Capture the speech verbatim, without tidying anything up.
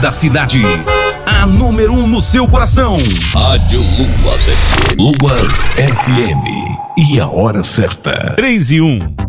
da cidade. A número um no seu coração. Rádio Luas F M. Luas F M. E a hora certa. três e um.